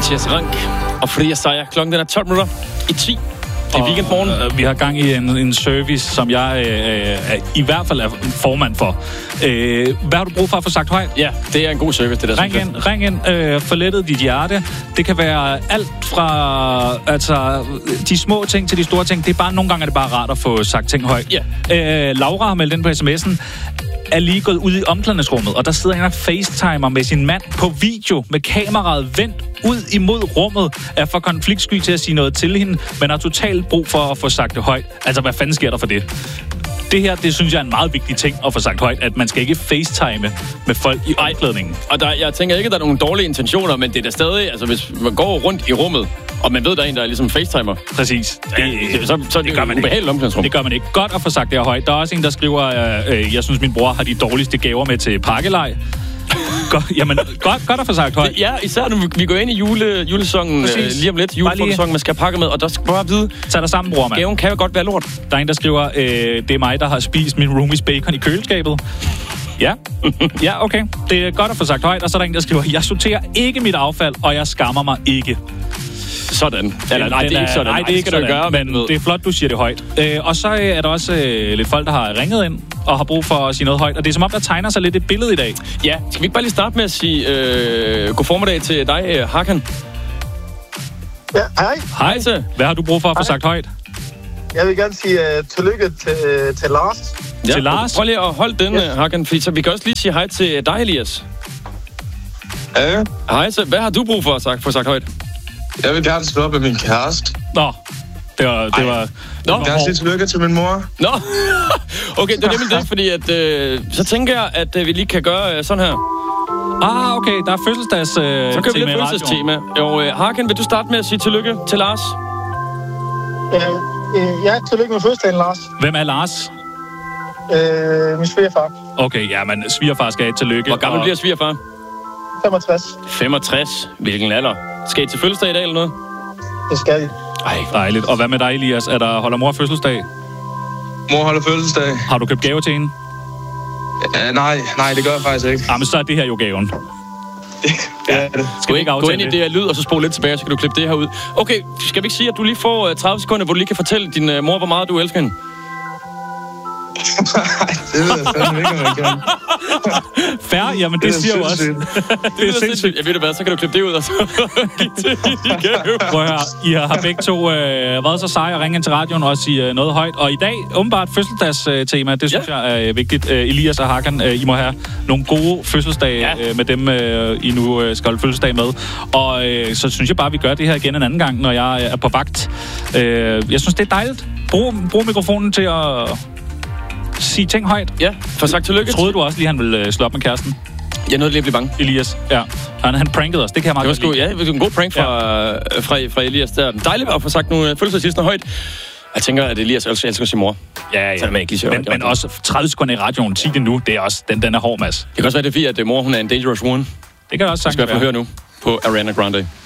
Mathias Rank og Fria Seier. Klokken den er 12 minutter i 10 i weekendmorgen. Vi har gang i en service, som jeg i hvert fald er formand for. Hvad har du brug for at få sagt højt? Ja, det er en god service, det der. Ring ind, forlettet dit hjerte. Det kan være alt fra de små ting til de store ting. Det er bare, nogle gange er det bare rart at få sagt ting højt. Ja. Laura har meldt ind på sms'en, er lige gået ud i omklædningsrummet, og der sidder en og facetimer med sin mand på video med kameraet vendt ud imod rummet, er for konfliktsky til at sige noget til hende, men har totalt brug for at få sagt det højt. Altså, hvad fanden sker der for det? Det her, det synes jeg er en meget vigtig ting at få sagt højt, at man skal ikke facetime med folk i omklædningen. Og jeg tænker ikke, at der er nogle dårlige intentioner, men det er da stadig, altså hvis man går rundt i rummet, og man ved, der er en, der er ligesom facetimer. Præcis. Så det gør man ikke. Det gør man ikke. Godt at få sagt det her højt. Der er også en, der skriver, jeg synes, min bror har de dårligste gaver med til pakkelej. Godt at få sagt højt. Ja, især når vi går ind i julesæsonen, lige om lidt, julefodsæsonen, man skal pakke med, og der skal bare vide, tag dig sammen, bror, mand. Gaven kan jo godt være lort. Der er en, der skriver, det er mig, der har spist min roomies bacon i køleskabet. Ja, ja, okay. Det er godt at få sagt højt. Og så er der en, der skriver, jeg sorterer ikke mit affald, og jeg skammer mig ikke. Sådan. Nej, det er ikke sådan. Nej, det er ikke sådan, gøre, men det er flot, du siger det højt. Og så er der også lidt folk, der har ringet ind og har brug for at sige noget højt. Og det er som om, der tegner sig lidt et billede i dag. Ja, skal vi ikke bare lige starte med at sige god formiddag til dig, Hakan? Ja, hej. Hej. Hvad har du brug for at få sagt højt? Jeg vil gerne sige tillykke til Lars. Ja, til Lars? Prøv lige at holde den, Hakan, fordi så vi kan også lige sige hej til dig, Elias. Ja. Hej, så hvad har du brug for at få sagt højt? Jeg vil gerne slå op med min kæreste. Nå, det var... Jeg vil gerne sige tillykke til min mor. Nå, okay, det er nemlig det, fordi at, så tænker jeg, at vi lige kan gøre sådan her. Okay, der er fødselsdags så kan vi lidt fødselsdagstema. Og Hakan, vil du starte med at sige tillykke til Lars? Ja, tillykke med fødselsdagen, Lars. Hvem er Lars? Min svigerfar. Okay, ja, men svigerfar skal have tillykke. Hvor gammel bliver svigerfar? 65. 65? Hvilken alder? Skal I til fødselsdag i dag eller noget? Det skal I. Ej, dejligt. Og hvad med dig, Elias? Holder mor fødselsdag? Mor holder fødselsdag. Har du købt gave til hende? Nej, det gør jeg faktisk ikke. Men så er det her jo gaven. Ja, det. Skal vi ikke gå ind i det her lyd, og så spole lidt tilbage, så kan du klippe det her ud. Okay, skal vi ikke sige, at du lige får 30 sekunder, hvor du lige kan fortælle din mor, hvor meget du elsker hende? Nej, det ved jeg fandme ikke, om jeg kan. Fair, jamen det siger jo også. Det er sindssygt. Jeg ved det hvad, så kan du klippe det ud, og så give til igen. Prøv at høre, I har begge to været så seje at ringe ind til radioen og sige noget højt. Og i dag, åbenbart fødselsdagstema, det synes jeg er vigtigt. Elias og Hakan, I må have nogle gode fødselsdage med dem, I nu skal holde fødselsdag med. Og så synes jeg bare, at vi gør det her igen en anden gang, når jeg er på vagt. Jeg synes, det er dejligt. Brug mikrofonen til at sige ting højt. Ja, for sagt tillykke. Troede du også lige, han ville slå op med kæresten? Jeg nåede lige at blive bange. Elias, ja. Han prankede os, det kan jeg meget godt lide. Ja, det var en god prank fra Elias der. Dejligt at få sagt nogle fødselsdagshilsner højt. Jeg tænker, at Elias elsker sin mor. Ja. Så man ikke lige men også 30 sekunder i radioen, sig det nu, det er også, den er hård, Mads. Det kan også være, det er fordi, at mor hun er en dangerous woman. Det kan også sagtens være. Det skal jeg få høre nu på Ariana Grande.